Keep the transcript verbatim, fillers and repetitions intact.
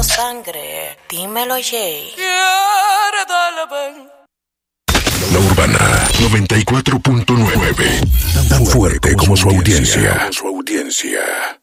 sangre. Dímelo, Jay. Quiere darle ven. La Urbana noventa y cuatro punto nueve. Tan fuerte como su audiencia. Su audiencia.